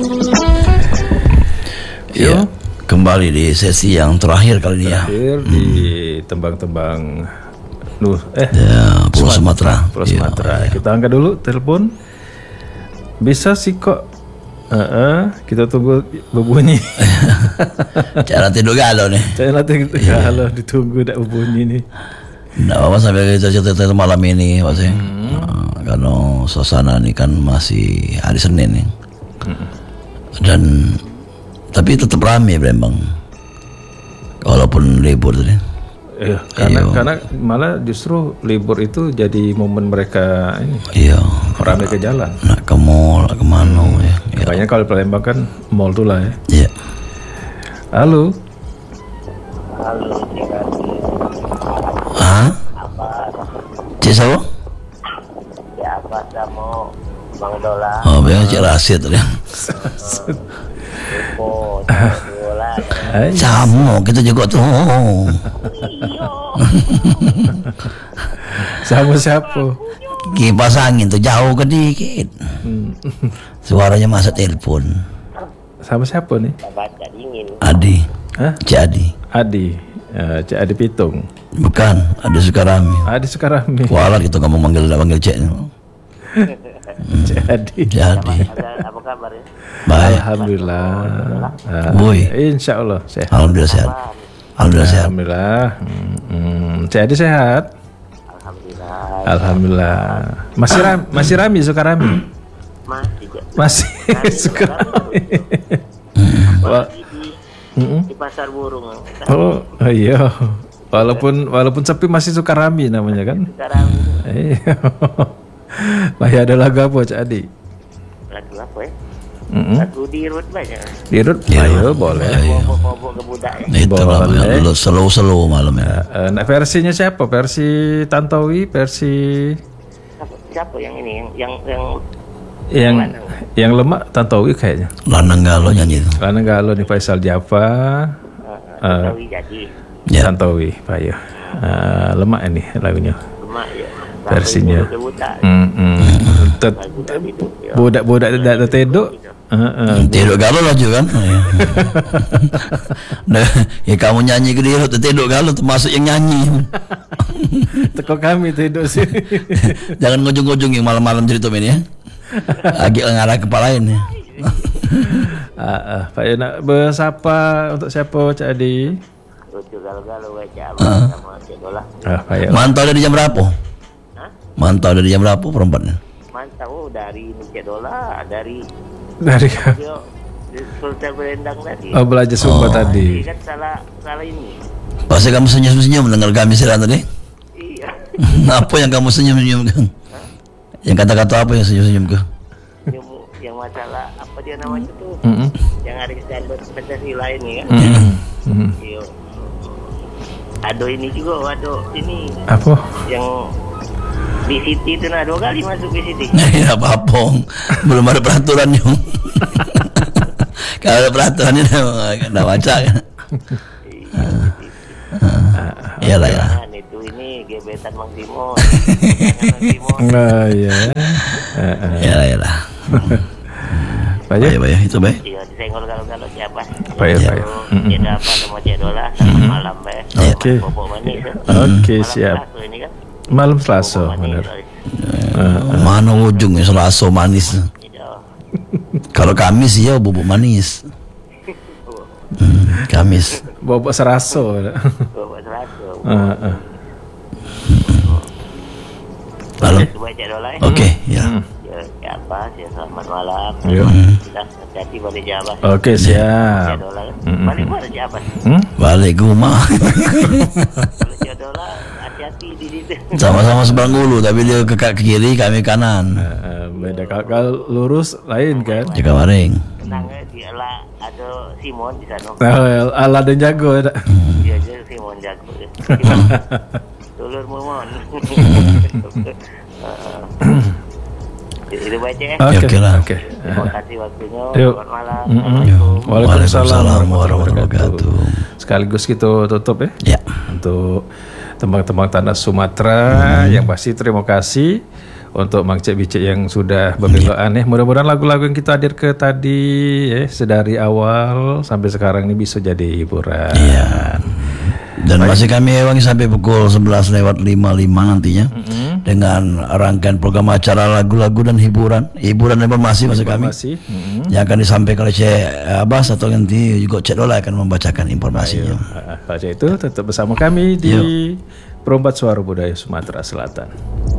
Ya, kembali di sesi yang terakhir kali ini ya. Terakhir di tembang-tembang Pulau Sumatera. Pulau Sumatera. Kita angkat dulu telepon. Bisa sih kok. Kita tunggu berbunyi. Cara tidur galau nih. Cara tidur galau ditunggu dak berbunyi nih. Nggak apa sampai kita cerita malam ini Mas. Karena suasana ini kan masih hari Senin nih. Dan tapi tetap ramai Palembang. Walaupun libur tadi. Karena malah justru libur itu jadi momen mereka ini. Iya. Ramai ke jalan. Nak ke mall, kemana ya. Makanya kalau Palembang kan mall tuh lah ya. Iya. Halo. Hah? Cik siapa? Ya apa sama Bang Dola. Oh, biar Cik Rasid tadi. Sama kita juga tuh. Sama siapa? Kipas angin tuh jauh ke dikit. Suaranya masa telepon. Sama siapa nih? Baca dingin. Adi. Hah? Cik Adi. Adi. Cik Adi Pitung. Bukan, Adi Sukarami. Adi Sukarami. Kualat gitu kamu manggil Cik. Cik Adi. Cik Adi. Apa kabarnya? Baik. Alhamdulillah. Boy. Insya Allah sehat. Alhamdulillah sehat. Alhamdulillah sehat. Alhamdulillah. Cik Adi sehat. Alhamdulillah. Masih Rami Sukarami. Masih Sukarami. Di pasar burung. Oh iya. Walaupun sepi masih Sukarami namanya kan. Sukarami. Iya. Masih ada lagu apa Cik Adi? Lagu apa ya? Lagu di road banyak. Di road? Ayo boleh. Bobok ke budak ya. Itu lah dulu slow malam ya. Nah, versinya siapa? Versi Tantowi, versi Siapa yang ini? yang lemak Tantowi kayaknya. Lanang Galo nyanyi itu. Lanang Galo nih Faisal Jaffa. Tantowi jadi. Ya. Tantowi, Pak ya. Lemak ini lagunya. Lemak ya. Versinya. Budak-budak tidak teduk. Teduk Galo lah juga kan. Nah, ya kamu nyanyi ke dia Teduk Galo termasuk yang nyanyi. Teko kami teduk sih. Jangan ngujung-ngujung yang malam-malam cerita ini ya. Agak ngarah kepalain ya. Pak ya nak bersapa untuk siapa Cik Adi? Lucu galau-galau aja sama Cik Dola. Pak ya. Mantau dari jam berapa? Mantau dari jam berapa perempatnya? Mantau dari Cik Dola, dari Sultan Berendang tadi. Oh, belajar Sumba tadi. Kan salah ini. Pasti kamu senyum-senyum mendengar kami siaran tadi? Iya. Apa yang kamu senyum-senyum kan? Yang kata-kata apa yang senyum-senyum ke? Yang masalah apa dia namanya tuh? Yang ada standar Pancasila ini kan? Iya. Ado ini juga, ini. Apa? Yang BCT itu 2 kali masuk BCT. Ya apa-apa, belum ada peraturannya. Kalau ada peraturannya nggak baca kan? Iyalah ya. Itu ini gebetan Mang Timon. Nah ya. Iyalah. Baik. Itu baik. Iya, disenggol kalau siapa? Baik. Cik apa sama Cik Dola selamat malam baik. Oke. Oke, siap. Malam Selasa, benar. Mana ujungnya Selasa manis. Kalau Kamis ya bubuk manis. Kamis. Bobok seraso. Bobok seraso. Halo. Oke, ya. Ya apa? Selamat malam. Kita hati balik Jawa. Oke, siap. Balik mana Jawa? Balik ke rumah. Balik Jawa, hati-hati di situ. Sama-sama seberang ulu, tapi dia ke kiri, kami kanan. Beda kalau lurus lain kan? Jaga waring. Tenang dia lah, ada Simon di sana. Ala dan jago ada. Dia aja Simon jago. Dulur Momon. Itu baca ya. Oke. Terima kasih waktunya. Selamat malam. Waalaikumsalam warahmatullahi wabarakatuh. Sekaligus kita tutup ya. Untuk tembang-tembang tanah Sumatera yang pasti terima kasih untuk Mang Cek Bicek yang sudah berbelokan ya. Mudah-mudahan lagu-lagu yang kita hadirkan tadi sedari awal sampai sekarang ini bisa jadi hiburan. Iya. Dan masih kami ewangi sampai pukul 11:55 nantinya dengan rangkaian program acara lagu-lagu dan hiburan informasi masih kami yang akan disampaikan oleh Cek Abbas atau nanti juga Cek Dola akan membacakan informasinya. Pak Cek itu tetap bersama kami di Perombat Suara Budaya Sumatera Selatan.